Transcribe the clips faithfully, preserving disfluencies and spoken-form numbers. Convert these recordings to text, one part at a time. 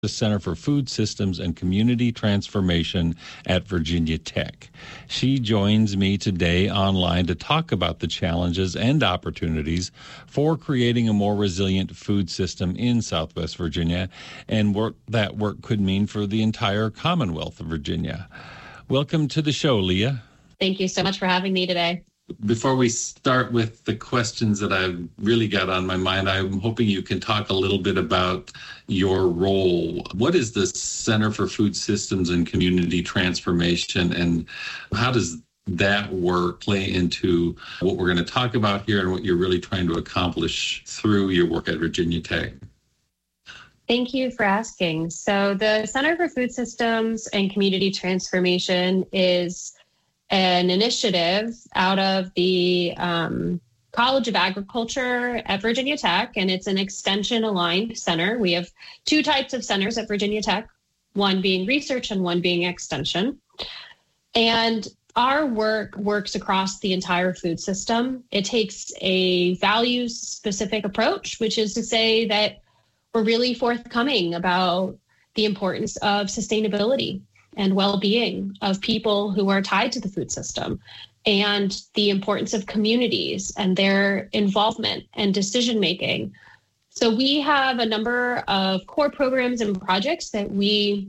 the Center for Food Systems and Community Transformation at Virginia Tech. She joins me today online to talk about the challenges and opportunities for creating a more resilient food system in Southwest Virginia and what that work could mean for the entire Commonwealth of Virginia. Welcome to the show, Leah. Thank you so much for having me today. Before we start with the questions that I've really got on my mind, I'm hoping you can talk a little bit about your role. What is the Center for Food Systems and Community Transformation, and how does that work play into what we're going to talk about here and what you're really trying to accomplish through your work at Virginia Tech? Thank you for asking. So the Center for Food Systems and Community Transformation is an initiative out of the um, College of Agriculture at Virginia Tech, and it's an extension-aligned center. We have two types of centers at Virginia Tech, one being research and one being extension. And our work works across the entire food system. It takes a values-specific approach, which is to say that we're really forthcoming about the importance of sustainability and well-being of people who are tied to the food system, and the importance of communities and their involvement and decision-making. So we have a number of core programs and projects that we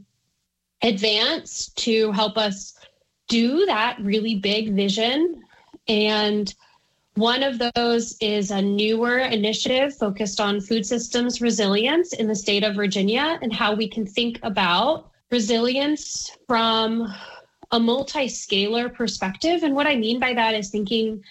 advance to help us do that really big vision. And one of those is a newer initiative focused on food systems resilience in the state of Virginia and how we can think about resilience from a multi-scalar perspective. And what I mean by that is thinking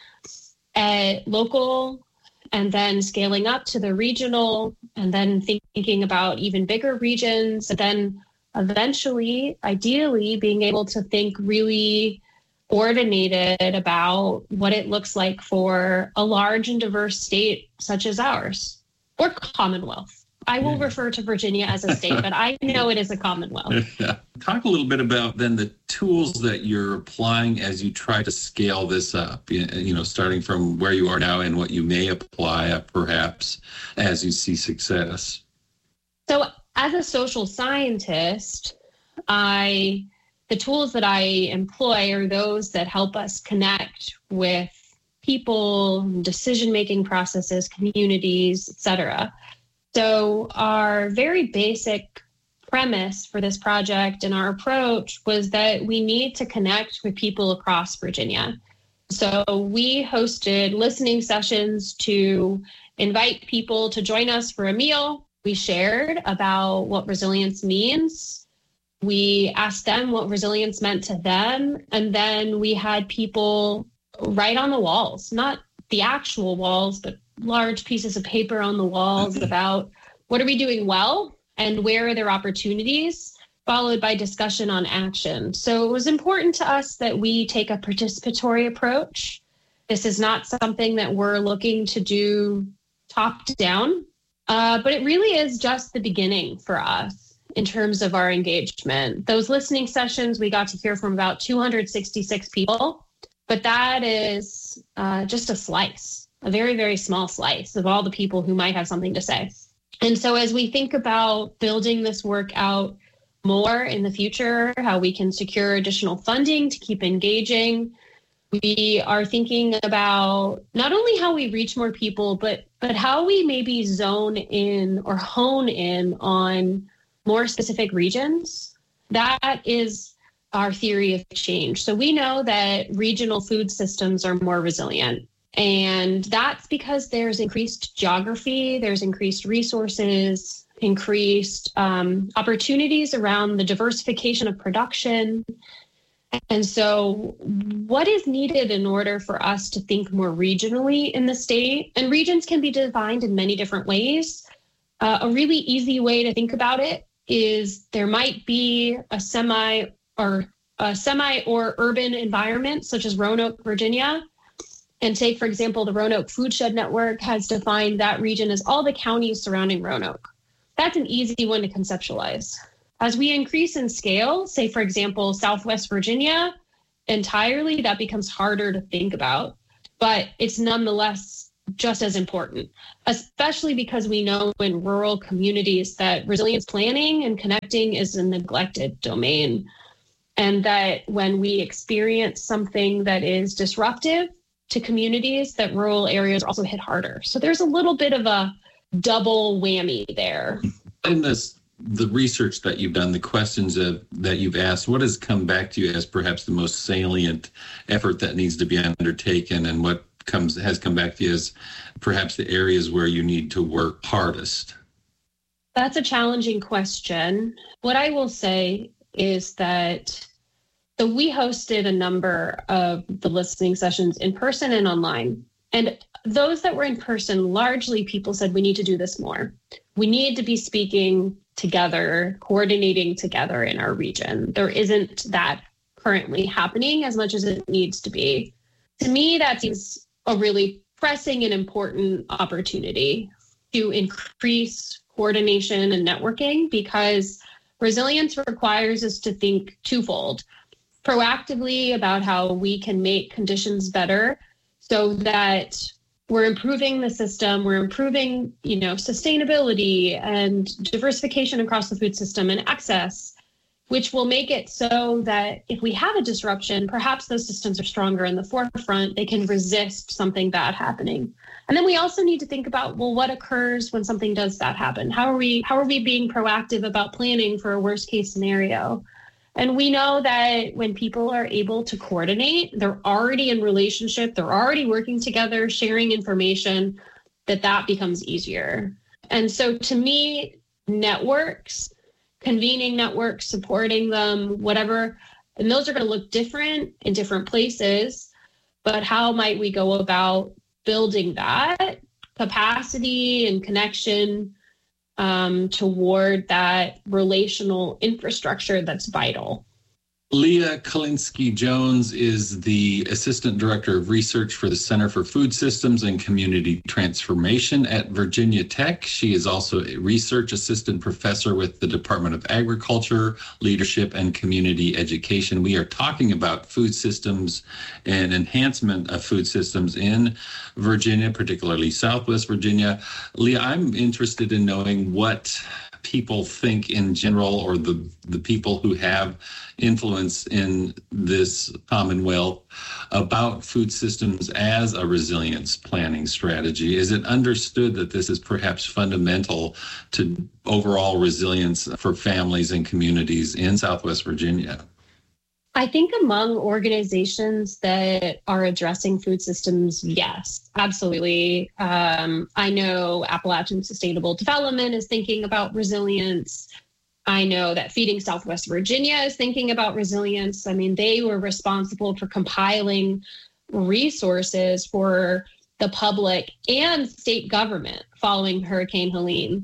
at local and then scaling up to the regional, and then thinking about even bigger regions, and then eventually, ideally, being able to think really coordinated about what it looks like for a large and diverse state such as ours, or Commonwealth. I will yeah. refer to Virginia as a state, but I know it is a Commonwealth. Yeah. Talk a little bit about then the tools that you're applying as you try to scale this up, you know, starting from where you are now and what you may apply perhaps as you see success. So as a social scientist, I the tools that I employ are those that help us connect with people, decision-making processes, communities, et cetera. So our very basic premise for this project and our approach was that we need to connect with people across Virginia. So we hosted listening sessions to invite people to join us for a meal. We shared about what resilience means. We asked them what resilience meant to them. And then we had people write on the walls, not the actual walls, but large pieces of paper on the walls about what are we doing well and where are there opportunities, followed by discussion on action. So it was important to us that we take a participatory approach. This is not something that we're looking to do top down, uh, but it really is just the beginning for us in terms of our engagement. Those listening sessions, we got to hear from about two hundred sixty-six people, but that is uh, just a slice. A very, very small slice of all the people who might have something to say. And so as we think about building this work out more in the future, how we can secure additional funding to keep engaging, we are thinking about not only how we reach more people, but but how we maybe zone in or hone in on more specific regions. That is our theory of change. So we know that regional food systems are more resilient. And that's because there's increased geography, there's increased resources, increased um, opportunities around the diversification of production. And so what is needed in order for us to think more regionally in the state? And regions can be defined in many different ways. Uh, a really easy way to think about it is there might be a semi or a semi or urban environment, such as Roanoke, Virginia. And take, for example, the Roanoke Foodshed Network has defined that region as all the counties surrounding Roanoke. That's an easy one to conceptualize. As we increase in scale, say, for example, Southwest Virginia entirely, that becomes harder to think about. But it's nonetheless just as important, especially because we know in rural communities that resilience planning and connecting is a neglected domain. And that when we experience something that is disruptive to communities, that rural areas are also hit harder. So there's a little bit of a double whammy there. In this, the research that you've done, the questions of, that you've asked, what has come back to you as perhaps the most salient effort that needs to be undertaken, and what comes has come back to you as perhaps the areas where you need to work hardest? That's a challenging question. What I will say is that so we hosted a number of the listening sessions in person and online. And those that were in person, largely people said, we need to do this more. We need to be speaking together, coordinating together in our region. There isn't that currently happening as much as it needs to be. To me, that seems a really pressing and important opportunity to increase coordination and networking, because resilience requires us to think twofold: proactively about how we can make conditions better so that we're improving the system, we're improving, you know, sustainability and diversification across the food system and access, which will make it so that if we have a disruption, perhaps those systems are stronger in the forefront, they can resist something bad happening. And then we also need to think about, well, what occurs when something does that happen? How are we, how are we being proactive about planning for a worst case scenario? And we know that when people are able to coordinate, they're already in relationship, they're already working together, sharing information, that that becomes easier. And so to me, networks, convening networks, supporting them, whatever, and those are going to look different in different places. But how might we go about building that capacity and connection Um, toward that relational infrastructure that's vital? Leah Kalinsky-Jones is the Assistant Director of Research for the Center for Food Systems and Community Transformation at Virginia Tech. She is also a Research Assistant Professor with the Department of Agriculture, Leadership, and Community Education. We are talking about food systems and enhancement of food systems in Virginia, particularly Southwest Virginia. Leah, I'm interested in knowing what people think in general, or the, the people who have influence in this Commonwealth, about food systems as a resilience planning strategy. Is it understood that this is perhaps fundamental to overall resilience for families and communities in Southwest Virginia? I think among organizations that are addressing food systems, yes, absolutely. Um, I know Appalachian Sustainable Development is thinking about resilience. I know that Feeding Southwest Virginia is thinking about resilience. I mean, they were responsible for compiling resources for the public and state government following Hurricane Helene.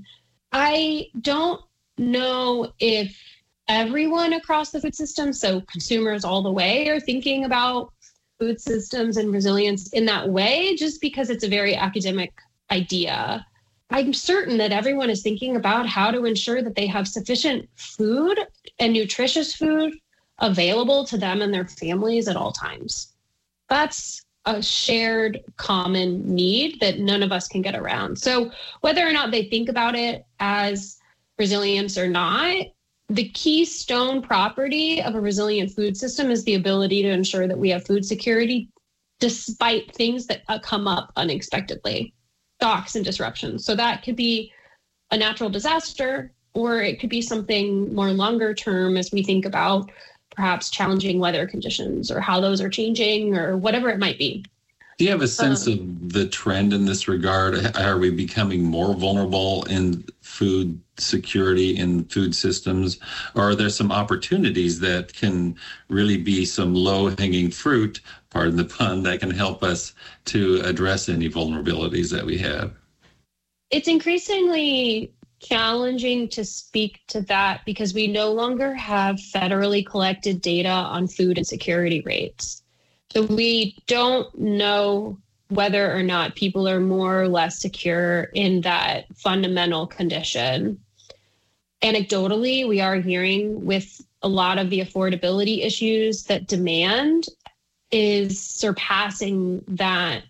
I don't know if everyone across the food system, so consumers all the way, are thinking about food systems and resilience in that way, just because it's a very academic idea. I'm certain that everyone is thinking about how to ensure that they have sufficient food and nutritious food available to them and their families at all times. That's a shared common need that none of us can get around. So whether or not they think about it as resilience or not, the keystone property of a resilient food system is the ability to ensure that we have food security despite things that uh, come up unexpectedly, shocks and disruptions. So that could be a natural disaster, or it could be something more longer term as we think about perhaps challenging weather conditions or how those are changing or whatever it might be. Do you have a sense um, of the trend in this regard? Are we becoming more vulnerable in food security in food systems? Or are there some opportunities that can really be some low-hanging fruit, pardon the pun, that can help us to address any vulnerabilities that we have? It's increasingly challenging to speak to that because we no longer have federally collected data on food insecurity rates. So we don't know whether or not people are more or less secure in that fundamental condition. Anecdotally, we are hearing with a lot of the affordability issues that demand is surpassing that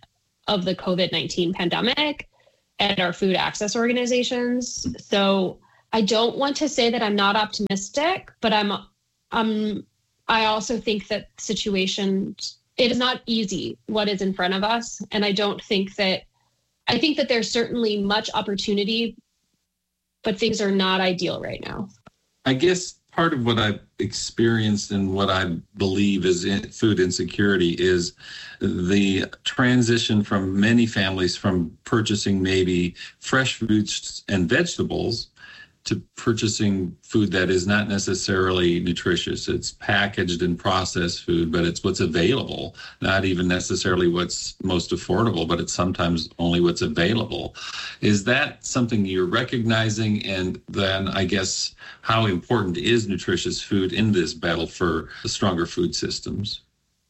of the COVID nineteen pandemic at our food access organizations. So I don't want to say that I'm not optimistic, but I'm, um, I also think that situation, it is not easy what is in front of us. And I don't think that, I think that there's certainly much opportunity, but things are not ideal right now. I guess part of what I've experienced and what I believe is in food insecurity is the transition from many families from purchasing maybe fresh fruits and vegetables to purchasing food that is not necessarily nutritious. It's packaged and processed food, but it's what's available, not even necessarily what's most affordable, but it's sometimes only what's available. Is that something you're recognizing? And then I guess how important is nutritious food in this battle for stronger food systems?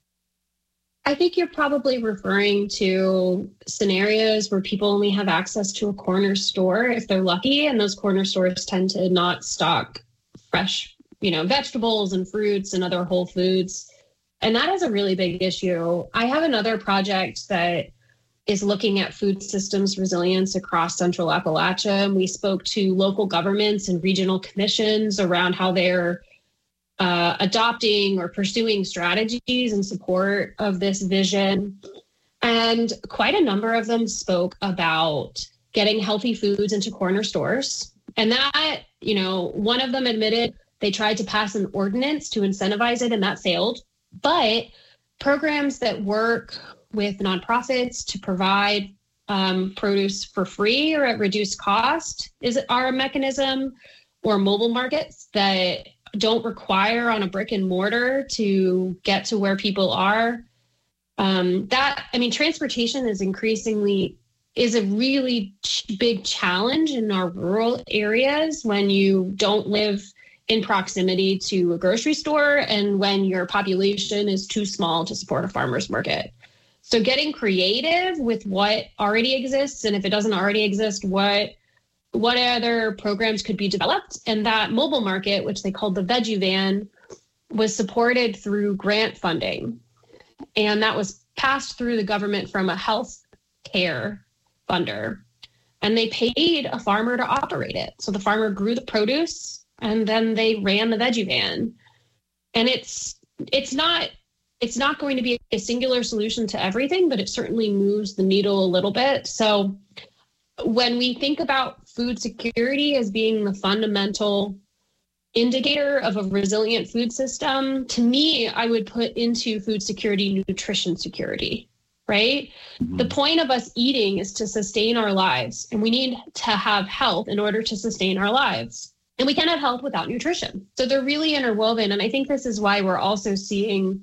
I think you're probably referring to scenarios where people only have access to a corner store if they're lucky, and those corner stores tend to not stock fresh, you know, vegetables and fruits and other whole foods. And that is a really big issue. I have another project that is looking at food systems resilience across Central Appalachia. And we spoke to local governments and regional commissions around how they're Uh, adopting or pursuing strategies in support of this vision. And quite a number of them spoke about getting healthy foods into corner stores. And that, you know, one of them admitted they tried to pass an ordinance to incentivize it, and that failed. But programs that work with nonprofits to provide um, produce for free or at reduced cost is our mechanism, or mobile markets that don't require on a brick and mortar to get to where people are. Um, that, I mean, transportation is increasingly, is a really ch- big challenge in our rural areas when you don't live in proximity to a grocery store and when your population is too small to support a farmer's market. So getting creative with what already exists, and if it doesn't already exist, what what other programs could be developed. And that mobile market, which they called the Veggie Van, was supported through grant funding. And that was passed through the government from a health care funder. And they paid a farmer to operate it. So the farmer grew the produce and then they ran the Veggie Van. And it's it's not it's not going to be a singular solution to everything, but it certainly moves the needle a little bit. So when we think about food security as being the fundamental indicator of a resilient food system, to me, I would put into food security nutrition security, right? Mm-hmm. The point of us eating is to sustain our lives, and we need to have health in order to sustain our lives. And we can't have health without nutrition. So they're really interwoven. And I think this is why we're also seeing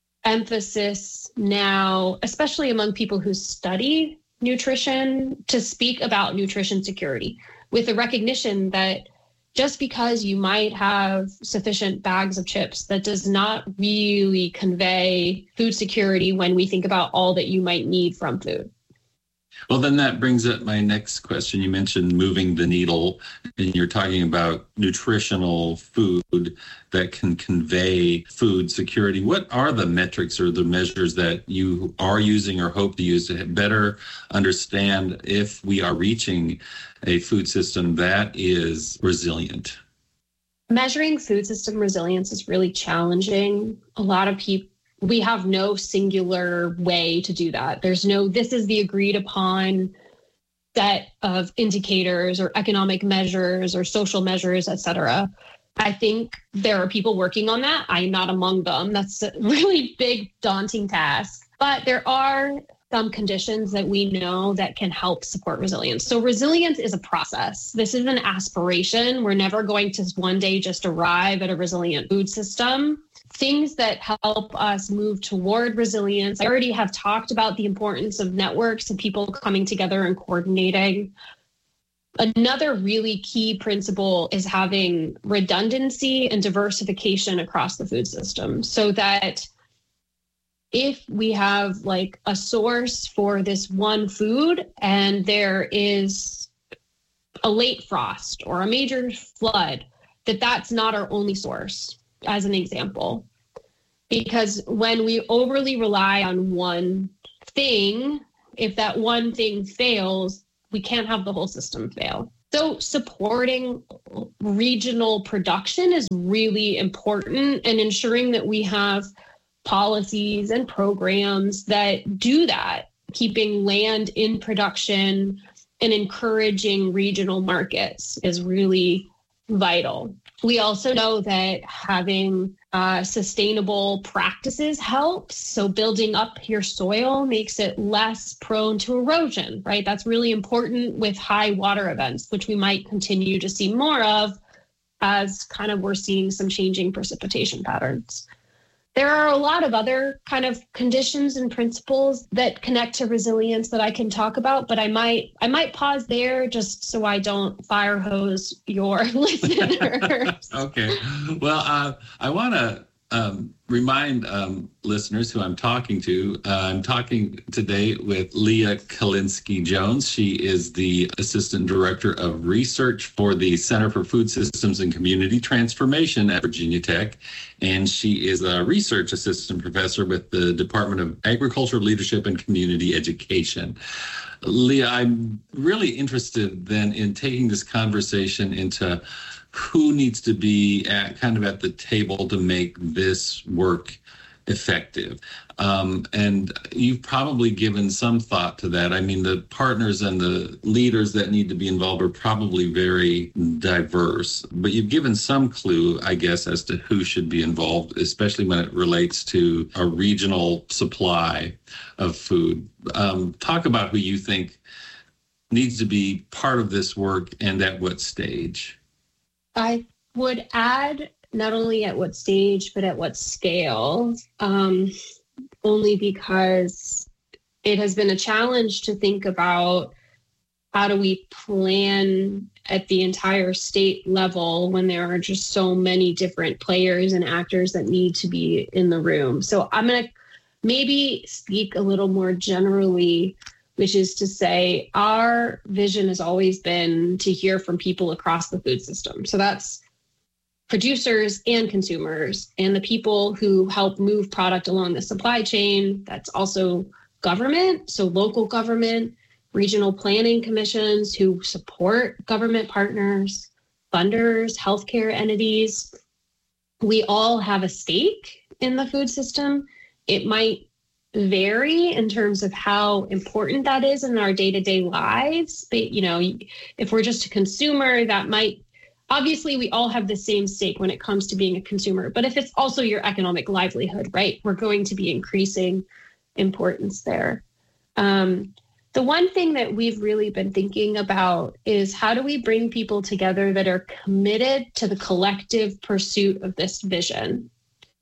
emphasis now, especially among people who study nutrition, to speak about nutrition security with the recognition that just because you might have sufficient bags of chips, that does not really convey food security when we think about all that you might need from food. Well, then that brings up my next question. You mentioned moving the needle, and you're talking about nutritional food that can convey food security. What are the metrics or the measures that you are using or hope to use to better understand if we are reaching a food system that is resilient? Measuring food system resilience is really challenging. A lot of people, we have no singular way to do that. There's no, this is the agreed upon set of indicators or economic measures or social measures, et cetera. I think there are people working on that. I'm not among them. That's a really big, daunting task. But there are some conditions that we know that can help support resilience. So resilience is a process. This is an aspiration. We're never going to one day just arrive at a resilient food system. Things that help us move toward resilience. I already have talked about the importance of networks and people coming together and coordinating. Another really key principle is having redundancy and diversification across the food system, so that if we have like a source for this one food and there is a late frost or a major flood, that that's not our only source, as an example. Because when we overly rely on one thing, if that one thing fails, we can't have the whole system fail. So supporting regional production is really important, and ensuring that we have policies and programs that do that, keeping land in production and encouraging regional markets is really vital. We also know that having uh, sustainable practices helps. So building up your soil makes it less prone to erosion, right? That's really important with high water events, which we might continue to see more of as kind of we're seeing some changing precipitation patterns. There are a lot of other kind of conditions and principles that connect to resilience that I can talk about, but I might I might pause there just so I don't fire hose your listeners. Okay. Well, uh, I want to um, remind um, listeners who I'm talking to. Uh, I'm talking today with Leah Kalinsky-Jones. She is the Assistant Director of Research for the Center for Food Systems and Community Transformation at Virginia Tech. And she is a research assistant professor with the Department of Agricultural Leadership and Community Education. Leah, I'm really interested then in taking this conversation into who needs to be at, kind of at the table to make this work effective. Um, and you've probably given some thought to that. I mean, the partners and the leaders that need to be involved are probably very diverse, but you've given some clue, I guess, as to who should be involved, especially when it relates to a regional supply of food. Um, talk about who you think needs to be part of this work and at what stage. I would add not only at what stage, but at what scale, um, only because it has been a challenge to think about how do we plan at the entire state level when there are just so many different players and actors that need to be in the room. So I'm going to maybe speak a little more generally, which is to say our vision has always been to hear from people across the food system. So that's producers and consumers and the people who help move product along the supply chain. That's also government, so local government, regional planning commissions who support government partners, funders, healthcare entities. We all have a stake in the food system. It might vary in terms of how important that is in our day-to-day lives. But, you know, if we're just a consumer, that might, obviously we all have the same stake when it comes to being a consumer. But if it's also your economic livelihood, right, we're going to be increasing importance there. Um, the one thing that we've really been thinking about is how do we bring people together that are committed to the collective pursuit of this vision?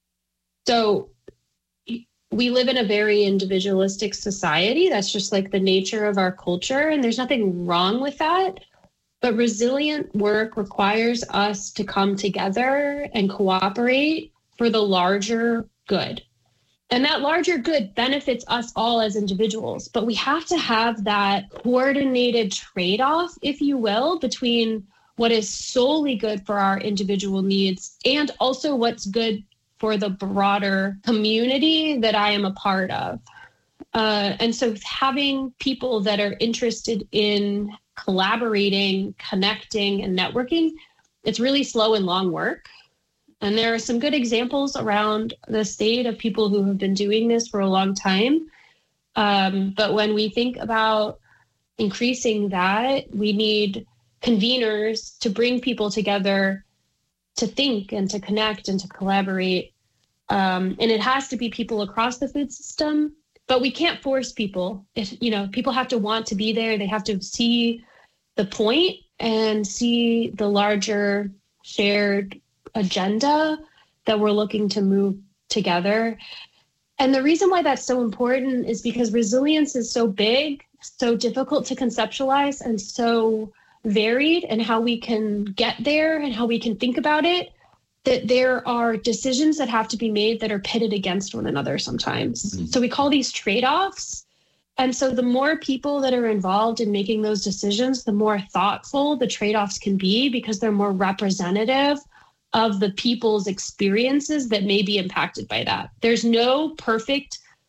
So we live in a very individualistic society. That's just like the nature of our culture, and there's nothing wrong with that. But resilient work requires us to come together and cooperate for the larger good. And that larger good benefits us all as individuals. But we have to have that coordinated trade-off, if you will, between what is solely good for our individual needs and also what's good for the broader community that I am a part of. Uh, and so having people that are interested in collaborating, connecting, and networking, it's really slow and long work. And there are some good examples around the state of people who have been doing this for a long time. Um, but when we think about increasing that, we need conveners to bring people together to think and to connect and to collaborate. Um, and it has to be people across the food system, but we can't force people. If, you know, people have to want to be there. They have to see the point and see the larger shared agenda that we're looking to move together. And the reason why that's so important is because resilience is so big, so difficult to conceptualize, and so varied in how we can get there and how we can think about it, that there are decisions that have to be made that are pitted against one another sometimes. Mm-hmm. So we call these trade-offs. And so the more people that are involved in making those decisions, the more thoughtful the trade-offs can be because they're more representative of the people's experiences that may be impacted by that. There's no perfect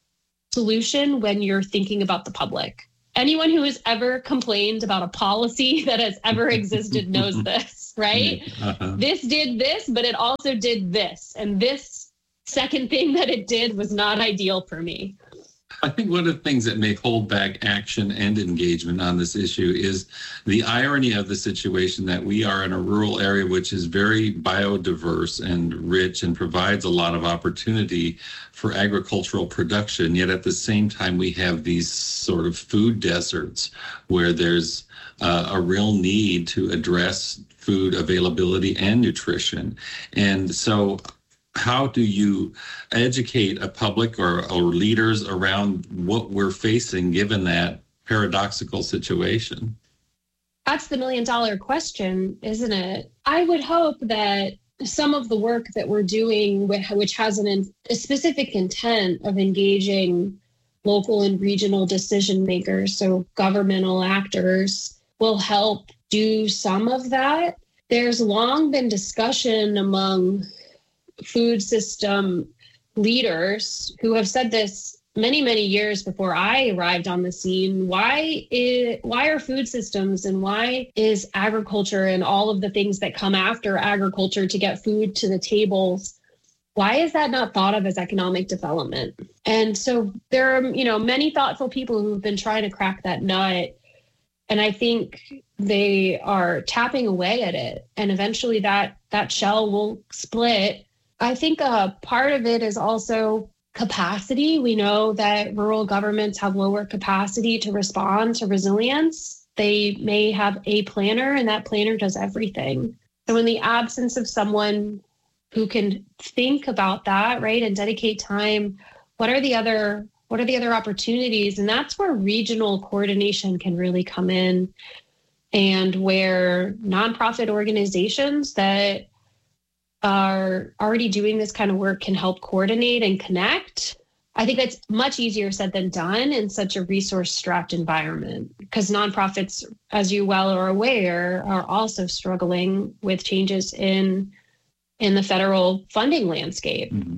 solution when you're thinking about the public. Anyone who has ever complained about a policy that has ever existed knows this, right? Uh-huh. This did this, but it also did this. And this second thing that it did was not ideal for me. I think one of the things that may hold back action and engagement on this issue is the irony of the situation that we are in a rural area which is very biodiverse and rich and provides a lot of opportunity for agricultural production. Yet at the same time, we have these sort of food deserts where there's uh, a real need to address food availability and nutrition. And so how do you educate a public or, or leaders around what we're facing given that paradoxical situation? That's the million dollar question, isn't it? I would hope that some of the work that we're doing, which has an, a specific intent of engaging local and regional decision makers, so governmental actors, will help do some of that. There's long been discussion among food system leaders who have said this many, many years before I arrived on the scene. Why is, why are food systems and why is agriculture and all of the things that come after agriculture to get food to the tables, why is that not thought of as economic development? And so there are, you know, many thoughtful people who've been trying to crack that nut. And I think they are tapping away at it. And eventually that that shell will split. I think a part of it is also capacity. We know that rural governments have lower capacity to respond to resilience. They may have a planner, and that planner does everything. So in the absence of someone who can think about that, right, and dedicate time, what are the other what are the other opportunities? And that's where regional coordination can really come in, and where nonprofit organizations that are already doing this kind of work can help coordinate and connect. I think that's much easier said than done in such a resource-strapped environment, because nonprofits, as you well are aware, are also struggling with changes in in the federal funding landscape. Mm-hmm.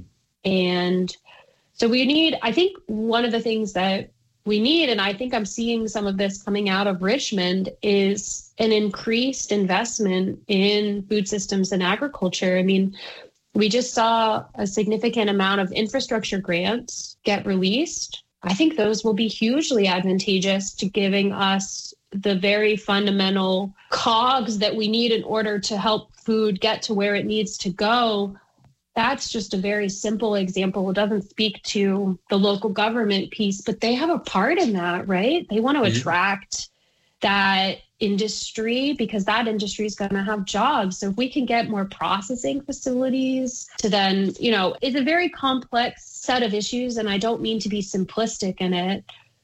And so we need, I think one of the things that we need, and I think I'm seeing some of this coming out of Richmond, is an increased investment in food systems and agriculture. I mean, we just saw a significant amount of infrastructure grants get released. I think those will be hugely advantageous to giving us the very fundamental cogs that we need in order to help food get to where it needs to go. That's just a very simple example. It doesn't speak to the local government piece, but they have a part in that, right? They want to mm-hmm. attract that industry because that industry is going to have jobs. So if we can get more processing facilities to then, you know, it's a very complex set of issues, and I don't mean to be simplistic in it.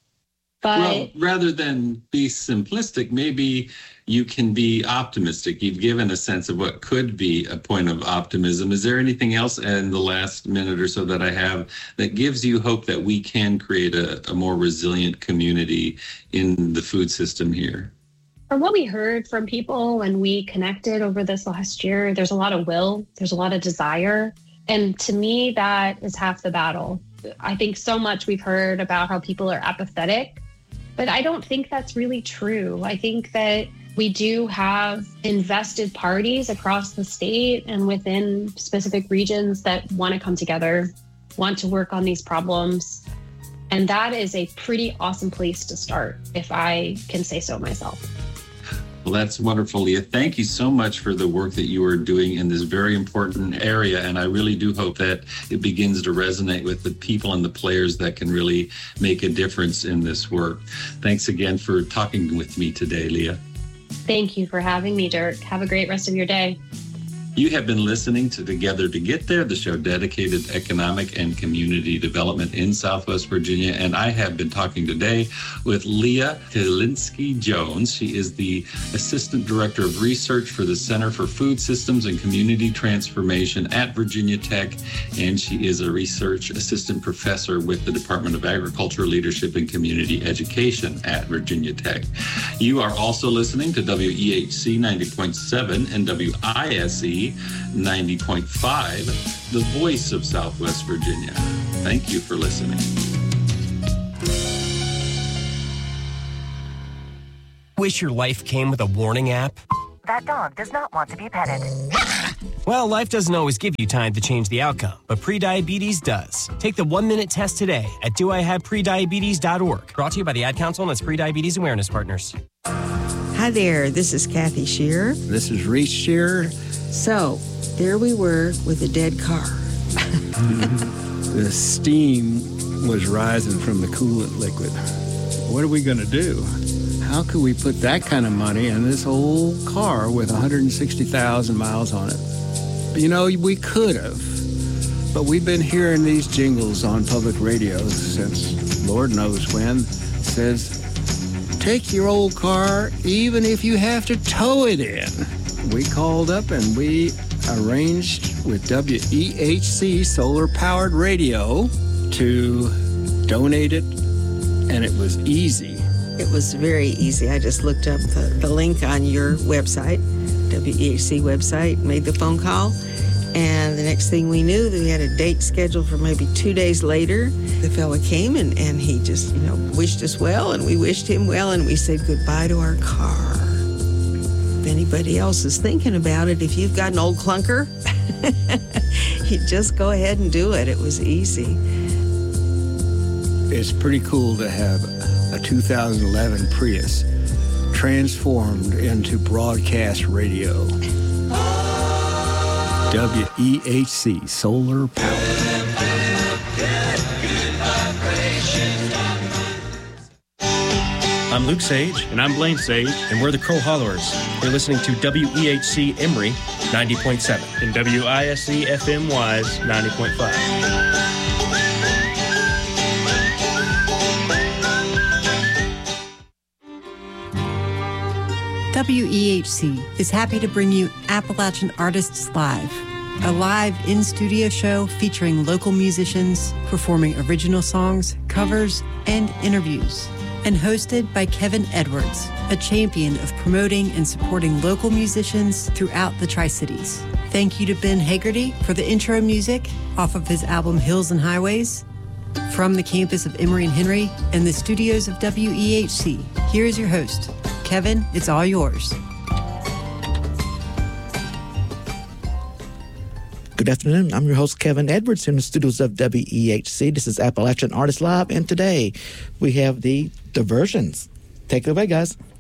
But well, rather than be simplistic, maybe you can be optimistic. You've given a sense of what could be a point of optimism. Is there anything else in the last minute or so that I have that gives you hope that we can create a, a more resilient community in the food system here? From what we heard from people when we connected over this last year, there's a lot of will, there's a lot of desire. And to me, that is half the battle. I think so much we've heard about how people are apathetic, but I don't think that's really true. I think that we do have invested parties across the state and within specific regions that want to come together, want to work on these problems. And that is a pretty awesome place to start, if I can say so myself. Well, that's wonderful, Leah. Thank you so much for the work that you are doing in this very important area. And I really do hope that it begins to resonate with the people and the players that can really make a difference in this work. Thanks again for talking with me today, Leah. Thank you for having me, Dirk. Have a great rest of your day. You have been listening to Together to Get There, the show dedicated to economic and community development in Southwest Virginia. And I have been talking today with Leah Kalinsky-Jones. She is the Assistant Director of Research for the Center for Food Systems and Community Transformation at Virginia Tech. And she is a Research Assistant Professor with the Department of Agriculture, Leadership, and Community Education at Virginia Tech. You are also listening to W E H C ninety point seven and W I S E ninety point five, the voice of Southwest Virginia. Thank you for listening. Wish your life came with a warning app? That dog does not want to be petted. Well, life doesn't always give you time to change the outcome, but prediabetes does. Take the one-minute test today at do I have prediabetes dot org. Brought to you by the Ad Council and its Prediabetes Awareness Partners. Hi there, this is Kathy Shearer. This is Reese Shearer. So, there we were with a dead car. The steam was rising from the coolant liquid. What are we going to do? How could we put that kind of money in this old car with one hundred sixty thousand miles on it? You know, we could have, but we've been hearing these jingles on public radio since Lord knows when. It says, take your old car even if you have to tow it in. We called up and we arranged with W E H C Solar Powered Radio to donate it, and it was easy. It was very easy. I just looked up the, the link on your website, W E H C website, made the phone call, and the next thing we knew, we had a date scheduled for maybe two days later. The fella came and, and he just, you know, wished us well, and we wished him well, and we said goodbye to our car. If anybody else is thinking about it, if you've got an old clunker, you just go ahead and do it. It was easy. It's pretty cool to have a two thousand eleven Prius transformed into broadcast radio. W E H C Solar Power. I'm Luke Sage. And I'm Blaine Sage. And we're the Crow Hollowers. You're listening to W E H C Emory ninety point seven. And W I S C F M Wise ninety point five. W E H C is happy to bring you Appalachian Artists Live, a live in-studio show featuring local musicians performing original songs, covers, and interviews, and hosted by Kevin Edwards, a champion of promoting and supporting local musicians throughout the Tri-Cities. Thank you to Ben Hagerty for the intro music off of his album Hills and Highways. From the campus of Emory and Henry and the studios of W E H C, here is your host, Kevin. It's all yours. Good afternoon. I'm your host, Kevin Edwards, in the studios of W E H C. This is Appalachian Artists Live, and today we have the Diversions. Take it away, guys.